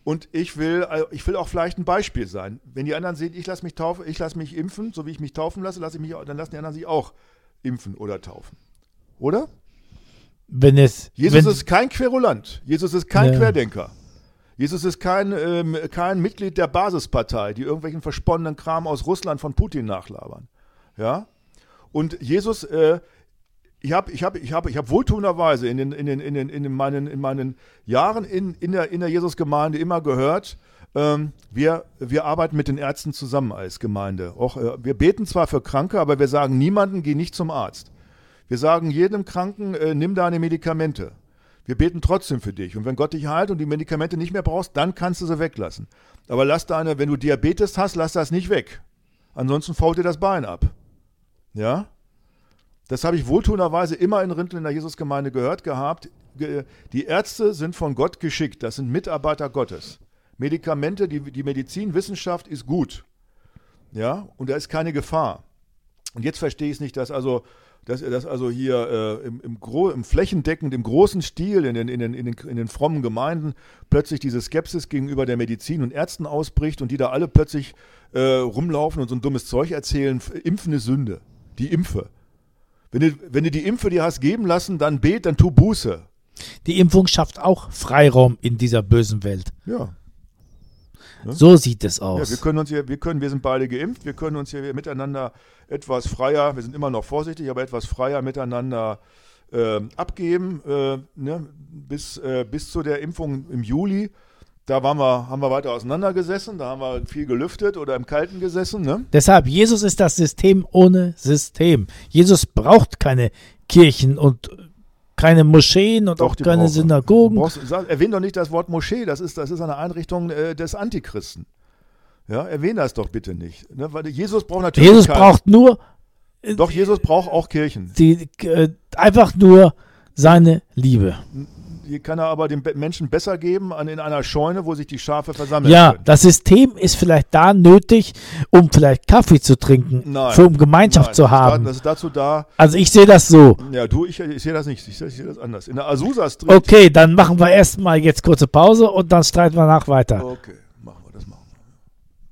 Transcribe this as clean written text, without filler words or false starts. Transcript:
Und ich will auch vielleicht ein Beispiel sein. Wenn die anderen sehen, ich lasse mich impfen, so wie ich mich taufen lasse, dann lassen die anderen sich auch impfen oder taufen. Oder? Jesus ist kein Querulant. Jesus ist kein Querdenker. Jesus ist kein Mitglied der Basispartei, die irgendwelchen versponnenen Kram aus Russland von Putin nachlabern. Ja? Und Jesus, ich hab wohltuenderweise in meinen Jahren in der Jesusgemeinde immer gehört, wir arbeiten mit den Ärzten zusammen als Gemeinde. Wir beten zwar für Kranke, aber wir sagen niemandem, geh nicht zum Arzt. Wir sagen jedem Kranken, nimm deine Medikamente. Wir beten trotzdem für dich. Und wenn Gott dich heilt und die Medikamente nicht mehr brauchst, dann kannst du sie weglassen. Aber wenn du Diabetes hast, lass das nicht weg. Ansonsten fault dir das Bein ab. Ja? Das habe ich wohltuenderweise immer in Rinteln in der Jesusgemeinde gehört gehabt. Die Ärzte sind von Gott geschickt. Das sind Mitarbeiter Gottes. Medikamente, die Medizinwissenschaft ist gut. Ja? Und da ist keine Gefahr. Und jetzt verstehe ich es nicht, dass hier im flächendeckend, im großen Stil in den frommen Gemeinden plötzlich diese Skepsis gegenüber der Medizin und Ärzten ausbricht und die da alle plötzlich rumlaufen und so ein dummes Zeug erzählen. Impfen ist Sünde. Die Impfe. Wenn du die Impfe dir hast geben lassen, dann dann tu Buße. Die Impfung schafft auch Freiraum in dieser bösen Welt. Ja. Ne? So sieht es aus. Ja, wir sind beide geimpft, wir können uns hier miteinander etwas freier, wir sind immer noch vorsichtig, aber etwas freier miteinander abgeben, bis zu der Impfung im Juli. Da haben wir weiter auseinandergesessen, da haben wir viel gelüftet oder im Kalten gesessen. Ne? Deshalb, Jesus ist das System ohne System. Jesus braucht keine Kirchen und keine Moscheen und auch keine Synagogen. Erwähne doch nicht das Wort Moschee, das ist eine Einrichtung des Antichristen. Ja, erwähne das doch bitte nicht. Ne? Weil Jesus braucht natürlich Jesus braucht nur... Doch, Jesus braucht auch Kirchen. Einfach nur seine Liebe. Die kann er aber den Menschen besser geben in einer Scheune, wo sich die Schafe versammeln können. Ja, das System ist vielleicht da nötig, um vielleicht Kaffee zu trinken, um Gemeinschaft zu haben. Das ist dazu da. Also ich sehe das so. Ja, ich sehe das nicht. Ich sehe das anders. In der Azusa Street. Okay, dann machen wir erstmal jetzt kurze Pause und dann streiten wir nach weiter. Okay.